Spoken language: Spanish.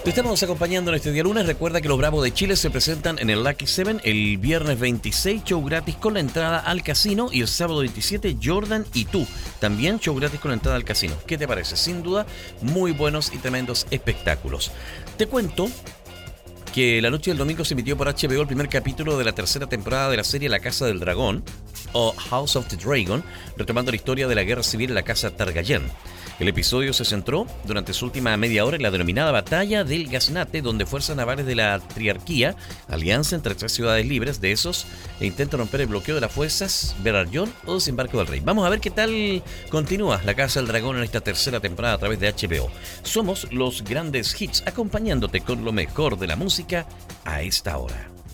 Te estamos acompañando en este día lunes. Recuerda que los Bravos de Chile se presentan en el Lucky Seven el viernes 26, show gratis con la entrada al casino. Y el sábado 27, Jordan y tú. También show gratis con la entrada al casino. ¿Qué te parece? Sin duda, muy buenos y tremendos espectáculos. Te cuento que la noche del domingo se emitió por HBO el primer capítulo de la tercera temporada de la serie La Casa del Dragón, o House of the Dragon, retomando la historia de la guerra civil en la Casa Targaryen. El episodio se centró durante su última media hora en la denominada Batalla del Gaznate, donde fuerzas navales de la Triarquía, alianza entre tres ciudades libres de esos, e intentan romper el bloqueo de las fuerzas, Velaryon o desembarco del rey. Vamos a ver qué tal continúa La Casa del Dragón en esta tercera temporada a través de HBO. Somos los grandes hits, acompañándote con lo mejor de la música a esta hora.